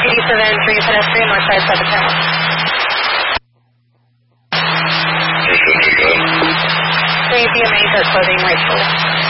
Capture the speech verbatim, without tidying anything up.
eighty-seven, three pedestrian, north side, seven channel. three P M A, start clothing, right shoulder.